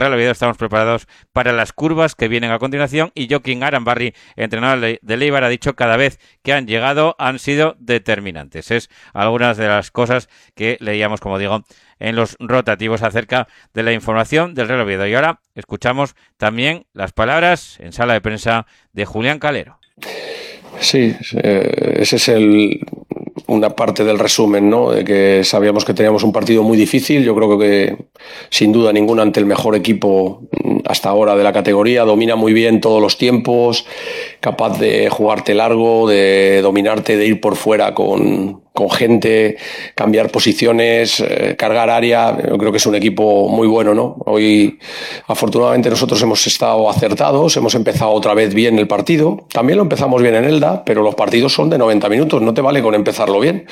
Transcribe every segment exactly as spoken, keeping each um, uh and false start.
Real Oviedo estamos preparados para las curvas que vienen a continuación, y Joaquín Arambarri, entrenador del Eibar, ha dicho cada vez que han llegado han sido determinantes. Es algunas de las cosas que leíamos, como digo, en los rotativos acerca de la información del Real Oviedo. Y ahora escuchamos también las palabras en sala de prensa de Julián Calero. Sí, eh, ese es el, una parte del resumen, ¿no? De que sabíamos que teníamos un partido muy difícil. Yo creo que sin duda ninguna ante el mejor equipo hasta ahora de la categoría. Domina muy bien todos los tiempos, capaz de jugarte largo, de dominarte, de ir por fuera con, con gente, cambiar posiciones, eh, cargar área. Yo creo que es un equipo muy bueno, ¿no? Hoy, afortunadamente, nosotros hemos estado acertados, hemos empezado otra vez bien el partido. También lo empezamos bien en Elda, pero los partidos son de noventa minutos, no te vale con empezarlo bien.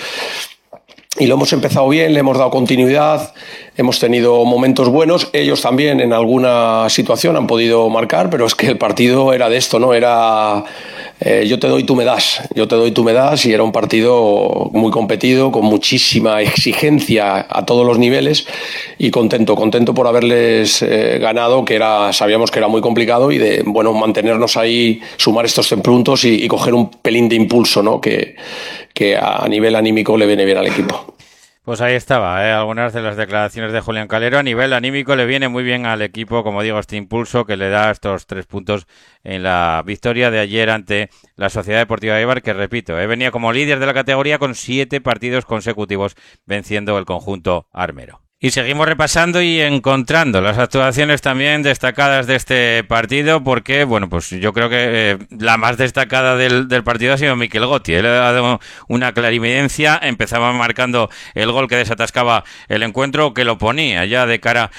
Y lo hemos empezado bien, le hemos dado continuidad, hemos tenido momentos buenos, ellos también en alguna situación han podido marcar, pero es que el partido era de esto, ¿no? Era eh, yo te doy, tú me das, yo te doy, tú me das, y era un partido muy competido, con muchísima exigencia a todos los niveles, y contento, contento por haberles eh, ganado, que era, sabíamos que era muy complicado, y de, bueno, mantenernos ahí, sumar estos puntos y, y coger un pelín de impulso, ¿no? Que, que a nivel anímico le viene bien al equipo. Pues ahí estaba, ¿eh? Algunas de las declaraciones de Julián Calero. A nivel anímico le viene muy bien al equipo, como digo, este impulso que le da estos tres puntos en la victoria de ayer ante la Sociedad Deportiva de Eibar, que repito, ¿eh? venía como líder de la categoría con siete partidos consecutivos venciendo el conjunto armero. Y seguimos repasando y encontrando las actuaciones también destacadas de este partido, porque, bueno, pues yo creo que eh, la más destacada del, del partido ha sido Mikel Gotti. Él ha dado una clarividencia, empezaba marcando el gol que desatascaba el encuentro, que lo ponía ya de cara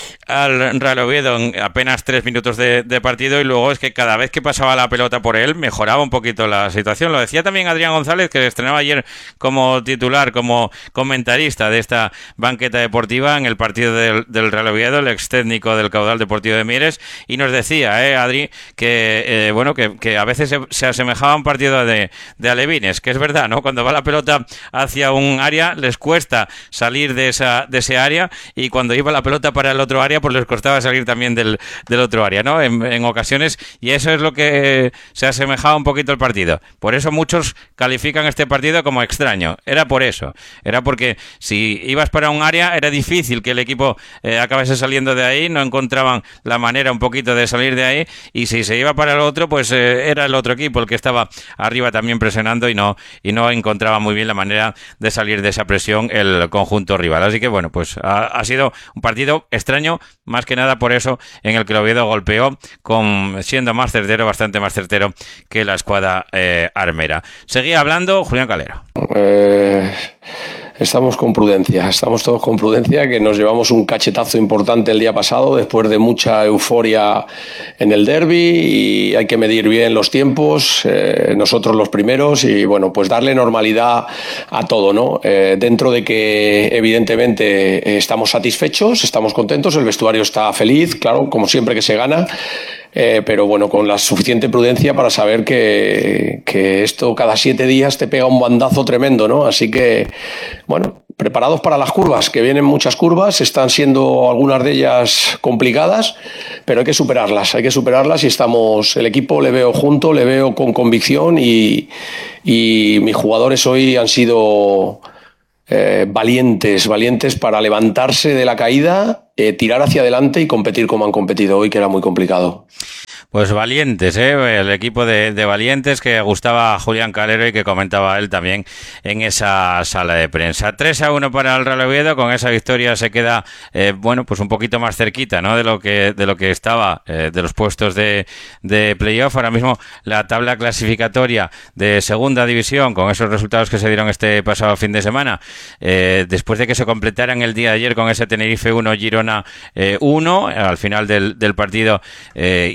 al Real Oviedo en apenas tres minutos de, de partido, y luego es que cada vez que pasaba la pelota por él mejoraba un poquito la situación. Lo decía también Adrián González, que estrenaba ayer como titular, como comentarista de esta banqueta deportiva en el partido del, del Real Oviedo, el ex técnico del Caudal Deportivo de Mieres, y nos decía, eh, Adri, que eh, bueno, que, que a veces se, se asemejaba a un partido de, de alevines, que es verdad, ¿no? Cuando va la pelota hacia un área les cuesta salir de esa de ese área, y cuando iba la pelota para el otro área pues les costaba salir también del, del otro área, ¿no? En, en ocasiones, y eso es lo que se asemejaba un poquito al partido. Por eso muchos califican este partido como extraño. Era por eso, era porque si ibas para un área era difícil difícil que el equipo eh, acabase saliendo de ahí, no encontraban la manera un poquito de salir de ahí, y si se iba para el otro, pues eh, era el otro equipo el que estaba arriba también presionando, y no y no encontraba muy bien la manera de salir de esa presión el conjunto rival. Así que bueno, pues ha, ha sido un partido extraño, más que nada por eso, en el que el Oviedo golpeó, con siendo más certero, bastante más certero que la escuadra eh, armera. Seguía hablando Julián Calero. Eh... Estamos con prudencia, estamos todos con prudencia, que nos llevamos un cachetazo importante el día pasado después de mucha euforia en el derbi, y hay que medir bien los tiempos, eh, nosotros los primeros, y bueno, pues darle normalidad a todo, ¿no? Eh, dentro de que evidentemente estamos satisfechos, estamos contentos, el vestuario está feliz, claro, como siempre que se gana. Eh, pero bueno, con la suficiente prudencia para saber que, que esto cada siete días te pega un bandazo tremendo, ¿no? Así que, bueno, preparados para las curvas, que vienen muchas curvas, están siendo algunas de ellas complicadas, pero hay que superarlas, hay que superarlas, y estamos, el equipo le veo junto, le veo con convicción, y, y mis jugadores hoy han sido eh, valientes, valientes para levantarse de la caída, eh, tirar hacia adelante y competir como han competido hoy, que era muy complicado. Pues valientes, ¿eh? El equipo de, de valientes que gustaba a Julián Calero y que comentaba él también en esa sala de prensa. tres a uno para el Real Oviedo. Con esa victoria se queda, eh, bueno, pues un poquito más cerquita, ¿no? De lo que de lo que estaba, eh, de los puestos de, de playoff. Ahora mismo la tabla clasificatoria de segunda división, con esos resultados que se dieron este pasado fin de semana, eh, después de que se completaran el día de ayer con ese Tenerife uno, Girona eh, uno, al final del, del partido eh, y al final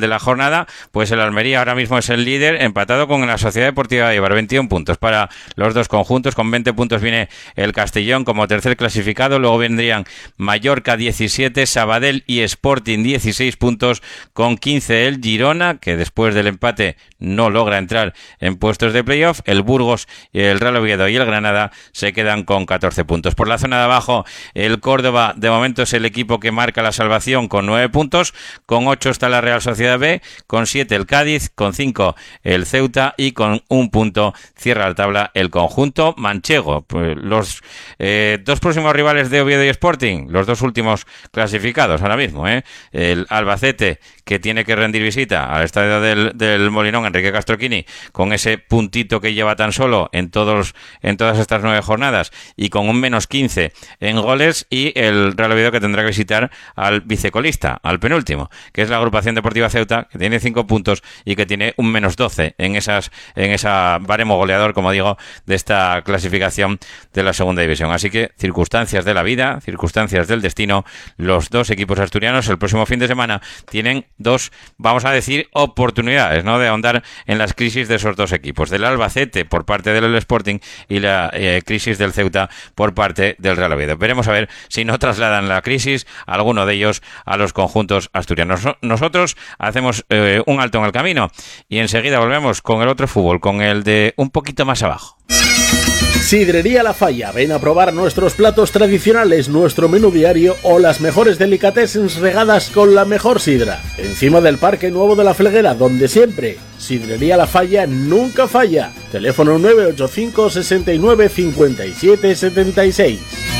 de la jornada, pues el Almería ahora mismo es el líder, empatado con la Sociedad Deportiva de Eibar, veintiún puntos para los dos conjuntos. Con veinte puntos viene el Castellón como tercer clasificado, luego vendrían Mallorca diecisiete, Sabadell y Sporting dieciséis puntos, con quince el Girona, que después del empate no logra entrar en puestos de playoff. El Burgos, el Real Oviedo y el Granada se quedan con catorce puntos. Por la zona de abajo, el Córdoba de momento es el equipo que marca la salvación con nueve puntos, con ocho está la Real Sociedad B, con siete el Cádiz, con cinco el Ceuta y con un punto cierra la tabla el conjunto manchego. Pues los eh, dos próximos rivales de Oviedo y Sporting, los dos últimos clasificados ahora mismo, ¿eh? El Albacete, que tiene que rendir visita al estadio del, del Molinón Enrique Castroquini, con ese puntito que lleva tan solo en todos en todas estas nueve jornadas y con un menos quince en goles, y el Real Oviedo, que tendrá que visitar al vicecolista, al penúltimo, que es la Agrupación Deportiva Ceuta, que tiene cinco puntos y que tiene un menos doce en esas en esa baremo goleador, como digo, de esta clasificación de la segunda división. Así que circunstancias de la vida, circunstancias del destino, los dos equipos asturianos el próximo fin de semana tienen dos, vamos a decir, oportunidades, ¿no?, de ahondar en las crisis de esos dos equipos, del Albacete por parte del Sporting y la eh, crisis del Ceuta por parte del Real Oviedo. Veremos a ver si no trasladan la crisis a alguno de ellos a los conjuntos asturianos. Nosotros hacemos eh, un alto en el camino y enseguida volvemos con el otro fútbol, con el de un poquito más abajo. Sidrería La Falla, ven a probar nuestros platos tradicionales, nuestro menú diario o las mejores delicatessens regadas con la mejor sidra. Encima del Parque Nuevo de la Felguera, donde siempre Sidrería La Falla nunca falla. Teléfono nueve ocho cinco, sesenta y nueve, cincuenta y siete, setenta y seis.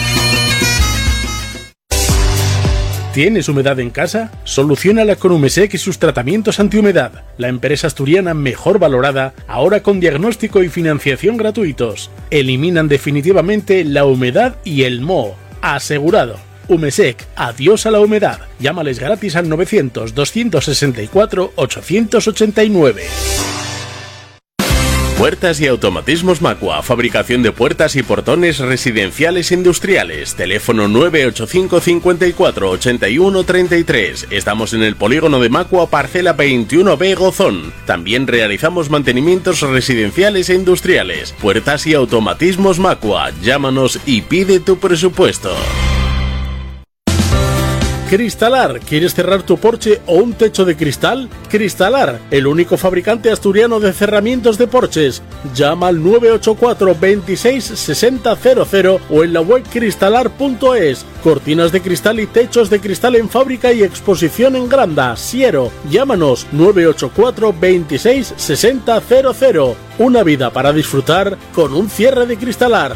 ¿Tienes humedad en casa? Soluciónala con Umesec y sus tratamientos antihumedad. La empresa asturiana mejor valorada, ahora con diagnóstico y financiación gratuitos. Eliminan definitivamente la humedad y el moho. Asegurado. Umesec, adiós a la humedad. Llámales gratis al novecientos, doscientos sesenta y cuatro, ochocientos ochenta y nueve. Puertas y automatismos Macua, fabricación de puertas y portones residenciales e industriales. Teléfono nueve ocho cinco, cincuenta y cuatro, ochenta y uno, treinta y tres. Estamos en el polígono de Macua, parcela veintiuno B, Gozón. También realizamos mantenimientos residenciales e industriales. Puertas y automatismos Macua. Llámanos y pide tu presupuesto. Cristalar, ¿quieres cerrar tu porche o un techo de cristal? Cristalar, el único fabricante asturiano de cerramientos de porches. Llama al nueve ocho cuatro, veintiséis, sesenta, cero cero o en la web cristalar punto es. Cortinas de cristal y techos de cristal en fábrica y exposición en Granda, Siero. Llámanos nueve ocho cuatro, veintiséis, sesenta, cero cero. Una vida para disfrutar con un cierre de Cristalar.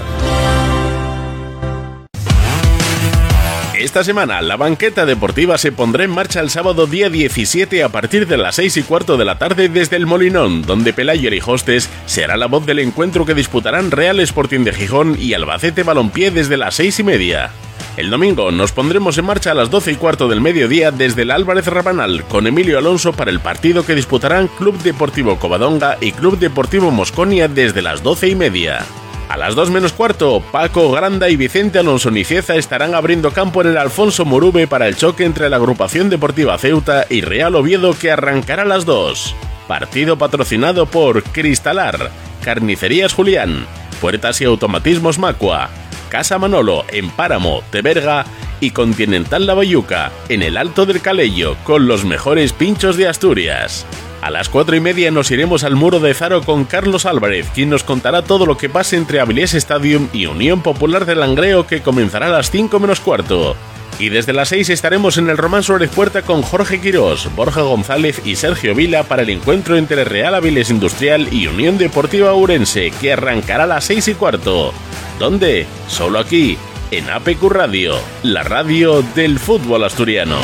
Esta semana, la banqueta deportiva se pondrá en marcha el sábado día diecisiete a partir de las seis y cuarto de la tarde desde el Molinón, donde Pelayo Hostes será la voz del encuentro que disputarán Real Sporting de Gijón y Albacete Balompié desde las seis y media. El domingo nos pondremos en marcha a las doce y cuarto del mediodía desde el Álvarez Rabanal con Emilio Alonso para el partido que disputarán Club Deportivo Covadonga y Club Deportivo Mosconia desde las doce y media. A las dos menos cuarto, Paco Granda y Vicente Alonso Nicieza estarán abriendo campo en el Alfonso Murube para el choque entre la Agrupación Deportiva Ceuta y Real Oviedo, que arrancará a las dos. Partido patrocinado por Cristalar, Carnicerías Julián, Puertas y Automatismos Macua, Casa Manolo en Páramo, Teberga y Continental La Bayuca en el Alto del Calello, con los mejores pinchos de Asturias. A las cuatro y media nos iremos al Muro de Zaro con Carlos Álvarez, quien nos contará todo lo que pase entre Avilés Stadium y Unión Popular de Langreo, que comenzará a las cinco menos cuarto. Y desde las seis estaremos en el Román Suárez Puerta con Jorge Quirós, Borja González y Sergio Vila para el encuentro entre Real Avilés Industrial y Unión Deportiva Ourense, que arrancará a las seis y cuarto. ¿Dónde? Solo aquí, en A P Q Radio, la radio del fútbol asturiano.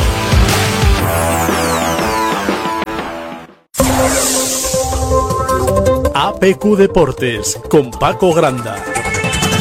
A P Q Deportes con Paco Granda.